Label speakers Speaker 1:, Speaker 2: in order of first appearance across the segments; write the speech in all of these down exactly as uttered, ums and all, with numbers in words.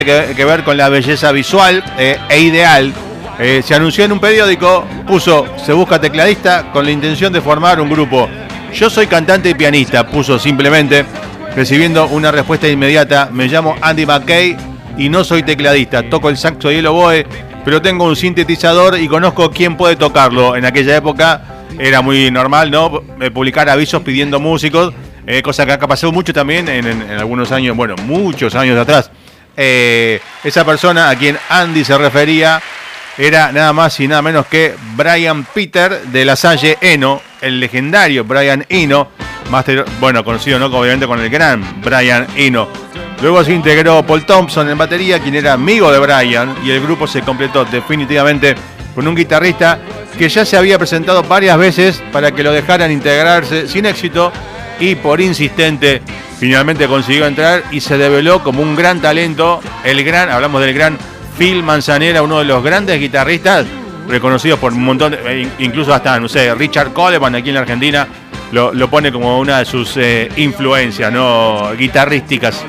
Speaker 1: que, que ver con la belleza visual eh, e ideal. Eh, se anunció en un periódico, puso, se busca tecladista con la intención de formar un grupo. Yo soy cantante y pianista, puso simplemente, recibiendo una respuesta inmediata. Me llamo Andy McKay y no soy tecladista. Toco el saxo y el oboe, pero tengo un sintetizador y conozco quién puede tocarlo. En aquella época era muy normal, ¿no? Publicar avisos pidiendo músicos, eh, cosa que acá pasó mucho también en, en, en algunos años, bueno, muchos años atrás. Eh, esa persona a quien Andy se refería era nada más y nada menos que Brian Peter de La Salle Eno, el legendario Brian Eno, master, bueno, conocido, ¿no?, obviamente con el gran Brian Eno. Luego se integró Paul Thompson en batería, quien era amigo de Brian, y el grupo se completó definitivamente con un guitarrista que ya se había presentado varias veces para que lo dejaran integrarse sin éxito, y por insistente finalmente consiguió entrar y se develó como un gran talento. El gran, hablamos del gran Phil Manzanera, uno de los grandes guitarristas reconocidos por un montón, de, incluso hasta, no sé, Richard Coleman aquí en la Argentina lo, lo pone como una de sus eh, influencias, ¿no?, guitarrísticas.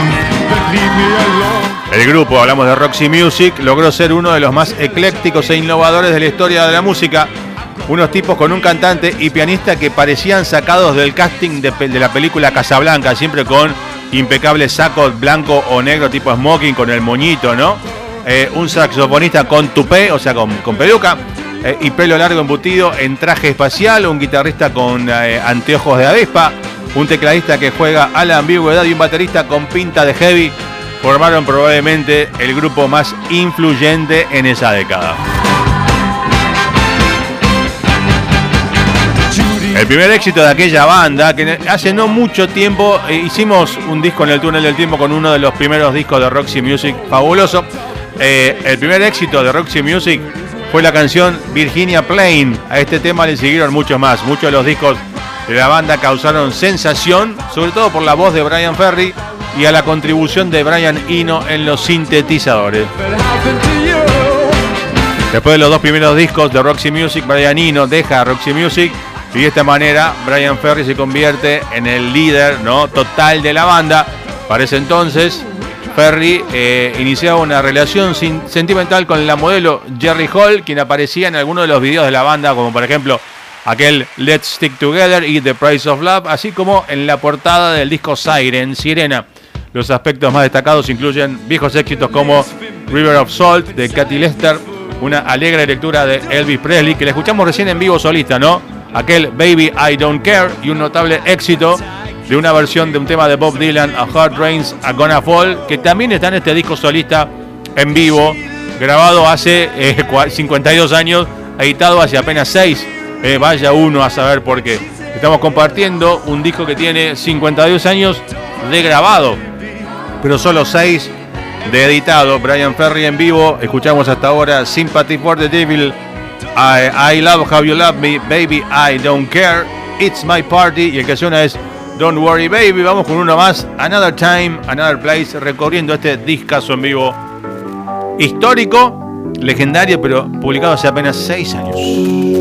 Speaker 1: El grupo, hablamos de Roxy Music, logró ser uno de los más eclécticos e innovadores de la historia de la música. Unos tipos con un cantante y pianista que parecían sacados del casting de, de la película Casablanca, siempre con impecables sacos blanco o negro tipo smoking con el moñito, ¿no? Eh, un saxofonista con tupé, o sea, con, con peluca, eh, y pelo largo embutido en traje espacial, un guitarrista con eh, anteojos de avispa, un tecladista que juega a la ambigüedad y un baterista con pinta de heavy. Formaron probablemente el grupo más influyente en esa década. El primer éxito de aquella banda, que hace no mucho tiempo eh, hicimos un disco en el túnel del tiempo con uno de los primeros discos de Roxy Music, fabuloso. Eh, el primer éxito de Roxy Music fue la canción Virginia Plain. A este tema le siguieron muchos más. Muchos de los discos de la banda causaron sensación, sobre todo por la voz de Bryan Ferry y a la contribución de Brian Eno en los sintetizadores. Después de los dos primeros discos de Roxy Music, Brian Eno deja Roxy Music y de esta manera Bryan Ferry se convierte en el líder, ¿no?, total de la banda. Para ese entonces, Ferry eh, iniciaba una relación sin, sentimental con la modelo Jerry Hall, quien aparecía en algunos de los videos de la banda, como por ejemplo aquel Let's Stick Together y The Price of Love, así como en la portada del disco Siren, Sirena. Los aspectos más destacados incluyen viejos éxitos como River of Salt de Katy Lester, una alegre lectura de Elvis Presley, que le escuchamos recién en vivo solista, ¿no?, aquel Baby I Don't Care, y un notable éxito de una versión de un tema de Bob Dylan, A Hard Rain's A Gonna Fall, que también está en este disco solista en vivo, grabado hace eh, cincuenta y dos años, editado hace apenas seis. Eh, vaya uno a saber por qué. Estamos compartiendo un disco que tiene cincuenta y dos años de grabado, pero solo seis de editado. Bryan Ferry en vivo, escuchamos hasta ahora Sympathy for the Devil, I, I Love How You Love Me, Baby I Don't Care, It's My Party, y el que suena es Don't Worry Baby. Vamos con uno más, Another Time, Another Place, recorriendo este discazo en vivo histórico, legendario, pero publicado hace apenas seis años.